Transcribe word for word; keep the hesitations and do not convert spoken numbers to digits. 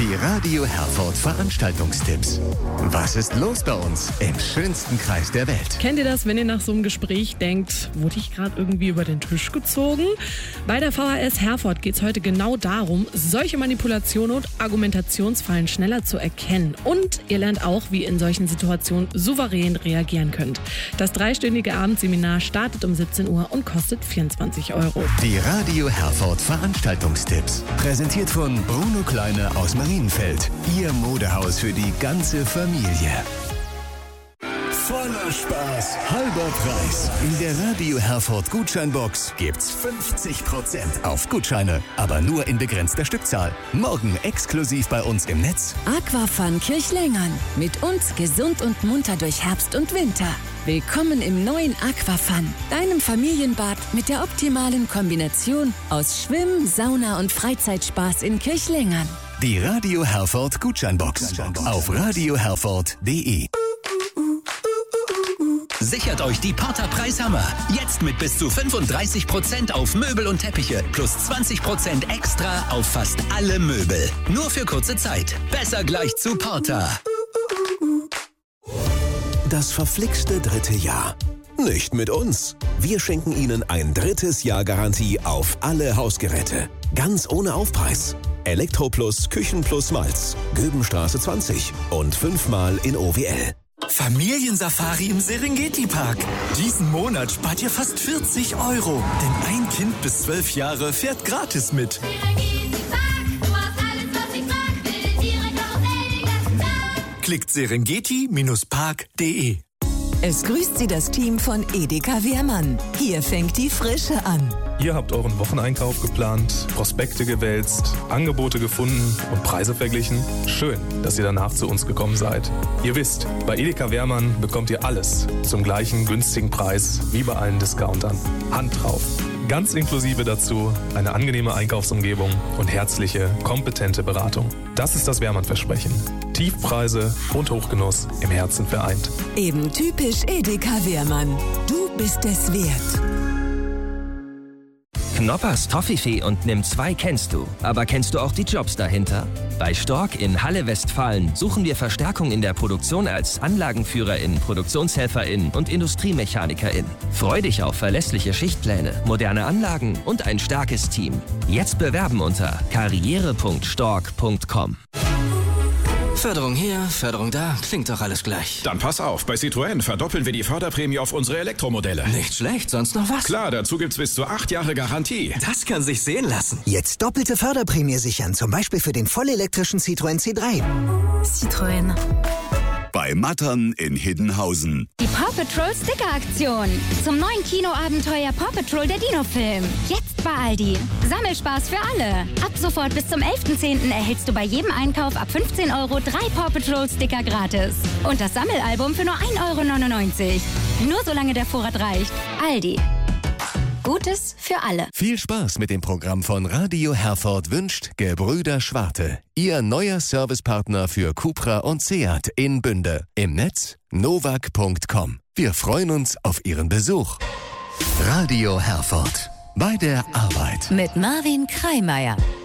Die Radio Herford Veranstaltungstipps. Was ist los bei uns im schönsten Kreis der Welt? Kennt ihr das, wenn ihr nach so einem Gespräch denkt, wurde ich gerade irgendwie über den Tisch gezogen? Bei der V H S Herford geht es heute genau darum, solche Manipulationen und Argumentationsfallen schneller zu erkennen. Und ihr lernt auch, wie ihr in solchen Situationen souverän reagieren könnt. Das dreistündige Abendseminar startet um siebzehn Uhr und kostet vierundzwanzig Euro. Die Radio Herford Veranstaltungstipps. Präsentiert von Bruno Kleine aus Marienfeld. Ihr Modehaus für die ganze Familie. Voller Spaß, halber Preis. In der Radio Herford Gutscheinbox gibt's fünfzig Prozent auf Gutscheine. Aber nur in begrenzter Stückzahl. Morgen exklusiv bei uns im Netz. Aquafun Kirchlengern. Mit uns gesund und munter durch Herbst und Winter. Willkommen im neuen Aquafun, deinem Familienbad mit der optimalen Kombination aus Schwimmen, Sauna und Freizeitspaß in Kirchlengern. Die Radio Herford Gutscheinbox auf radio herford punkt de. Sichert euch die Porter-Preishammer. Jetzt mit bis zu fünfunddreißig Prozent auf Möbel und Teppiche. Plus zwanzig Prozent extra auf fast alle Möbel. Nur für kurze Zeit. Besser gleich zu Porter. Das verflixte dritte Jahr. Nicht mit uns. Wir schenken Ihnen ein drittes Jahr Garantie auf alle Hausgeräte. Ganz ohne Aufpreis. Elektroplus, Küchenplus Malz, Göbenstraße zwanzig und fünfmal in O W L. Familiensafari im Serengeti-Park. Diesen Monat spart ihr fast vierzig Euro. Denn ein Kind bis zwölf Jahre fährt gratis mit. Klickt serengeti Park punkt de. Es grüßt Sie das Team von Edeka Wehrmann. Hier fängt die Frische an. Ihr habt euren Wocheneinkauf geplant, Prospekte gewälzt, Angebote gefunden und Preise verglichen. Schön, dass ihr danach zu uns gekommen seid. Ihr wisst, bei Edeka Wehrmann bekommt ihr alles zum gleichen günstigen Preis wie bei allen Discountern. Hand drauf. Ganz inklusive dazu eine angenehme Einkaufsumgebung und herzliche, kompetente Beratung. Das ist das Wehrmann-Versprechen. Tiefpreise und Hochgenuss im Herzen vereint. Eben typisch Edeka Wehrmann. Du bist es wert. Knoppers Toffifee und Nimm zwei kennst du. Aber kennst du auch die Jobs dahinter? Bei Stork in Halle Westfalen suchen wir Verstärkung in der Produktion als Anlagenführerin, Produktionshelferin und Industriemechanikerin. Freu dich auf verlässliche Schichtpläne, moderne Anlagen und ein starkes Team. Jetzt bewerben unter karriere punkt stork punkt com. Förderung hier, Förderung da, klingt doch alles gleich. Dann pass auf, bei Citroën verdoppeln wir die Förderprämie auf unsere Elektromodelle. Nicht schlecht, sonst noch was? Klar, dazu gibt's bis zu acht Jahre Garantie. Das kann sich sehen lassen. Jetzt doppelte Förderprämie sichern, zum Beispiel für den vollelektrischen Citroën C drei. Citroën. Bei Mattern in Hiddenhausen. Die Paw Patrol Sticker-Aktion. Zum neuen Kinoabenteuer Paw Patrol der Dino-Film. Jetzt bei Aldi. Sammelspaß für alle. Ab sofort bis zum elften zehnten erhältst du bei jedem Einkauf ab fünfzehn Euro drei Paw Patrol Sticker gratis. Und das Sammelalbum für nur ein Euro neunundneunzig. Nur solange der Vorrat reicht. Aldi. Gutes für alle. Viel Spaß mit dem Programm von Radio Herford wünscht Gebrüder Schwarte. Ihr neuer Servicepartner für Cupra und Seat in Bünde. Im Netz novak punkt com. Wir freuen uns auf Ihren Besuch. Radio Herford. Bei der Arbeit. Mit Marvin Kreimeier.